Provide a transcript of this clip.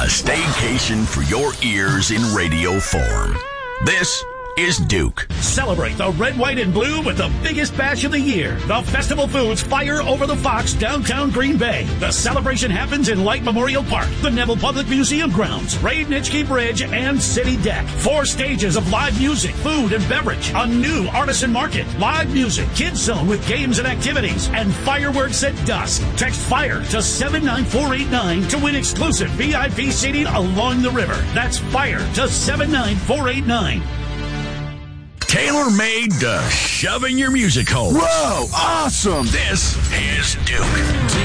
A staycation for your ears in radio form. This is Duke. Celebrate the red, white, and blue with the biggest bash of the year. The Festival Foods Fire Over the Fox, downtown Green Bay. The celebration happens in Light Memorial Park, the Neville Public Museum grounds, Ray Nitschke Bridge, and City Deck. 4 stages of live music, food, and beverage. A new artisan market, live music, kids zone with games and activities, and fireworks at dusk. Text FIRE to 79489 to win exclusive VIP seating along the river. That's FIRE to 79489. Tailor-made to shoving your music hole. Whoa, awesome! This is Duke.